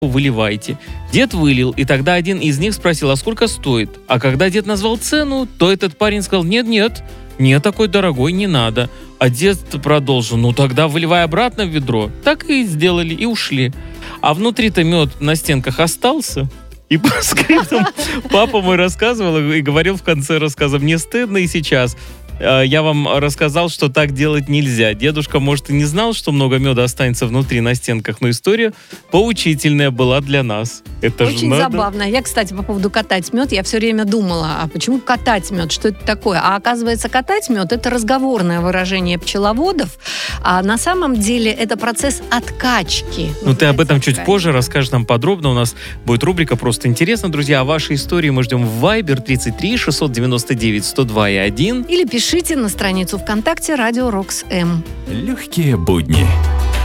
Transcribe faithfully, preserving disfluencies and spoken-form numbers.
выливайте. Дед вылил, и тогда один из них спросил, а сколько стоит? А когда дед назвал цену, то этот парень сказал, нет-нет, нет, такой дорогой не надо. А дед продолжил, ну тогда выливай обратно в ведро. Так и сделали, и ушли. А внутри-то мед на стенках остался. И по скриптам папа мой рассказывал и говорил в конце рассказа, мне стыдно и сейчас. Я вам рассказал, что так делать нельзя. Дедушка, может, и не знал, что много меда останется внутри на стенках, но история поучительная была для нас. Это Очень же надо. забавно. Я, кстати, по поводу катать мед, я все время думала, а почему катать мед, что это такое? А оказывается, катать мед – это разговорное выражение пчеловодов, а на самом деле это процесс откачки. Ну, ты об этом чуть откачки. позже расскажешь нам подробно. У нас будет рубрика «Просто интересно». Друзья, а ваши истории мы ждем в Viber тридцать три шестьсот девяносто девять сто два и один. Или пишите на страницу ВКонтакте «Радио Рокс М». Легкие будни.